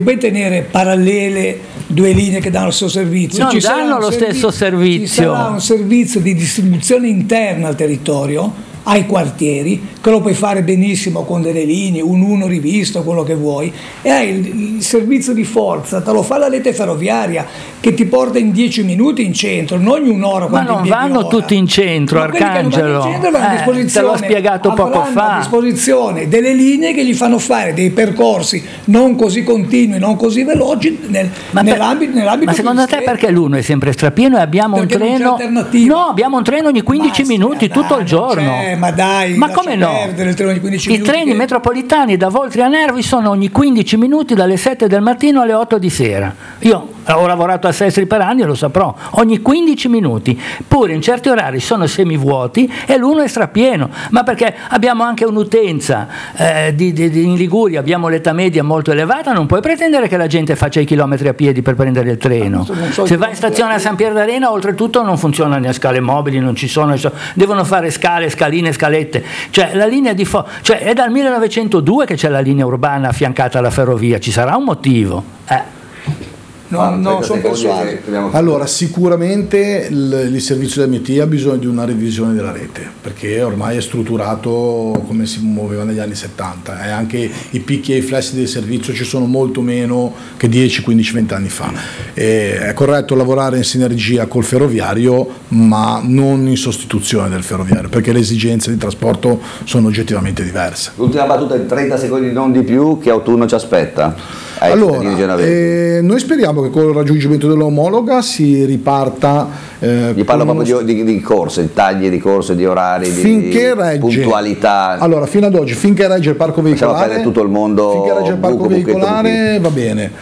puoi tenere parallele due linee che danno lo stesso servizio. Non danno lo stesso servizio. Ci sarà un servizio di distribuzione interna al territorio, ai quartieri, che lo puoi fare benissimo con delle linee, un uno rivisto, quello che vuoi, e hai il servizio di forza, te lo fa la rete ferroviaria che ti porta in 10 minuti in centro, non un'ora. Ma non vanno tutti in centro, ma Arcangelo. Te l'ho spiegato poco fa. A disposizione delle linee che gli fanno fare dei percorsi non così continui, non così veloci nell'ambito. Ma secondo te perché l'uno è sempre strapieno e abbiamo un treno? No, abbiamo un treno ogni 15 minuti tutto il giorno. Ma dai, ma come no? Il treno di 15 I treni metropolitani da Voltri a Nervi sono ogni 15 minuti dalle 7 del mattino alle 8 di sera. Io ho lavorato a Sestri per anni e lo saprò, ogni 15 minuti, pure in certi orari sono semivuoti e l'uno è strapieno, ma perché abbiamo anche un'utenza in Liguria, abbiamo l'età media molto elevata, non puoi pretendere che la gente faccia i chilometri a piedi per prendere il treno. Se vai in stazione a San Pier d'Arena, oltretutto non funzionano le scale mobili, non ci sono, devono fare scaline, scalette, cioè la linea cioè è dal 1902 che c'è la linea urbana affiancata alla ferrovia, ci sarà un motivo. No, sono persuaso. Allora, sicuramente il servizio di MT ha bisogno di una revisione della rete, perché ormai è strutturato come si muoveva negli anni 70 e anche i picchi e i flassi del servizio ci sono molto meno che 10, 15, 20 anni fa. È corretto lavorare in sinergia col ferroviario, ma non in sostituzione del ferroviario, perché le esigenze di trasporto sono oggettivamente diverse. L'ultima battuta in 30 secondi, non di più, che autunno ci aspetta? Allora, noi speriamo che con il raggiungimento dell'omologa si riparta. Gli parlo proprio di corse, di tagli di corse, di orari, finché regge, puntualità. Allora, fino ad oggi, finché regge il parco veicolare, tutto il mondo, finché regge il parco veicolare va bene.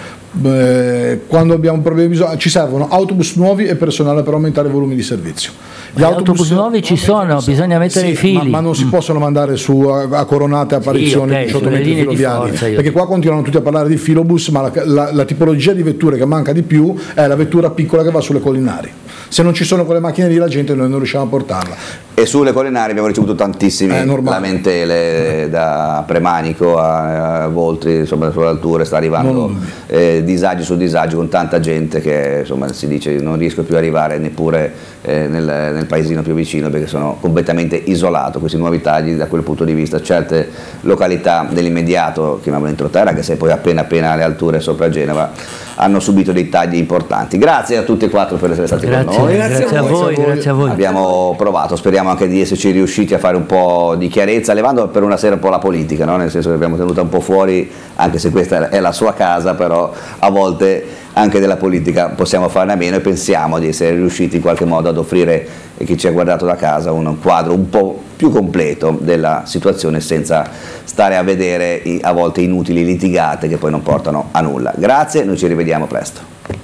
Quando abbiamo problemi ci servono autobus nuovi e personale per aumentare i volumi di servizio. Gli autobus nuovi ci sono, bisogna mettere i fili, ma non si possono mandare su a coronate apparizioni di 18 metri ferroviari, perché qua continuano tutti a parlare di filobus, ma la tipologia di vetture che manca di più è la vettura piccola che va sulle collinari. Se non ci sono quelle macchine lì, la gente noi non riusciamo a portarla. E sulle collinari abbiamo ricevuto tantissime lamentele, da Premanico a Voltri, insomma, sulle alture sta arrivando disagi su disagi, con tanta gente che insomma si dice non riesco più ad arrivare neppure nel paesino più vicino, perché sono completamente isolato. Questi nuovi tagli, da quel punto di vista, certe località dell'immediato, chiamiamolo entroterra, che sei poi appena alle alture sopra Genova, hanno subito dei tagli importanti. Grazie a tutti e quattro per essere stati con noi. Grazie a voi. Abbiamo provato, speriamo anche di esserci riusciti a fare un po' di chiarezza, levando per una sera un po' la politica, no? Nel senso che abbiamo tenuta un po' fuori, anche se questa è la sua casa, però a volte anche della politica possiamo farne a meno, e pensiamo di essere riusciti in qualche modo ad offrire a chi ci ha guardato da casa un quadro un po' più completo della situazione, senza stare a vedere a volte inutili litigate che poi non portano a nulla. Grazie, noi ci rivediamo presto.